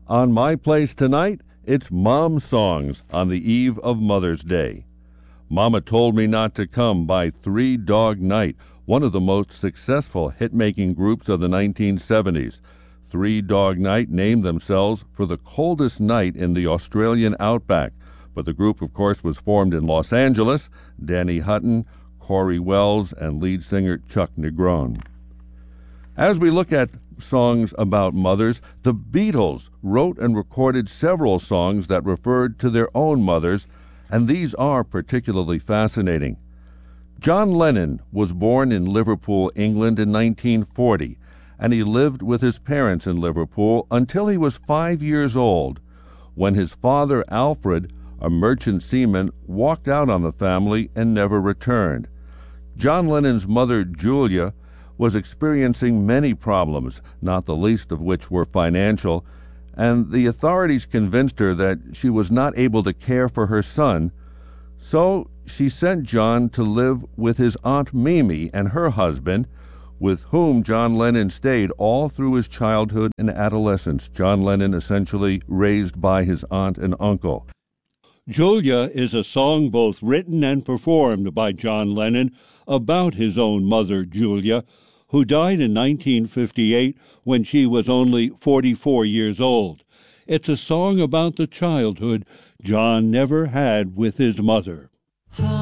On my place tonight, it's Mom Songs on the eve of Mother's Day. Mama Told Me Not to Come by Three Dog Night, one of the most successful hit-making groups of the 1970s. Three Dog Night named themselves for the coldest night in the Australian outback, but the group, of course, was formed in Los Angeles. Danny Hutton, Corey Wells, and lead singer Chuck Negron. As we look at songs about mothers, the Beatles wrote and recorded several songs that referred to their own mothers, and these are particularly fascinating. John Lennon was born in Liverpool, England in 1940, and he lived with his parents in Liverpool until he was 5 years old, when his father, Alfred, a merchant seaman, walked out on the family and never returned. John Lennon's mother, Julia, was experiencing many problems, not the least of which were financial, and the authorities convinced her that she was not able to care for her son, so she sent John to live with his Aunt Mimi and her husband, with whom John Lennon stayed all through his childhood and adolescence. John Lennon essentially raised by his aunt and uncle. Julia is a song both written and performed by John Lennon about his own mother, Julia, who died in 1958 when she was only 44 years old. It's a song about the childhood John never had with his mother.